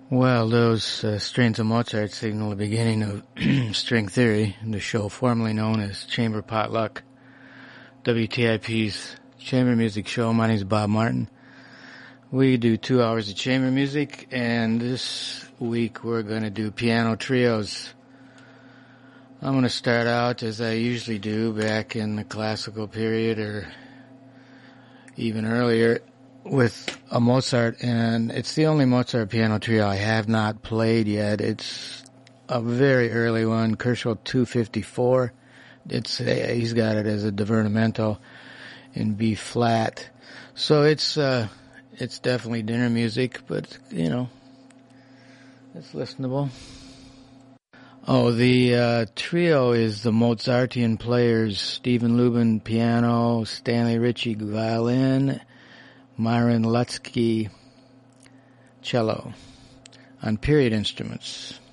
Well, those strains of Mozart signal the beginning of string theory, the show formerly known as Chamber Potluck, WTIP's chamber music show. My name is Bob Martin. We do 2 hours of chamber music, and this week we're going to do piano trios. I'm going to start out, as I usually do, back in the classical period or even earlier, with a Mozart, and it's the only Mozart piano trio I have not played yet. It's a very early one, Kershaw 254. He's got it as a divertimento in B flat. So it's definitely dinner music, but it's listenable. Oh, the trio is the Mozartian players: Stephen Lubin piano, Stanley Ritchie violin, Myron Lutsky cello on period instruments.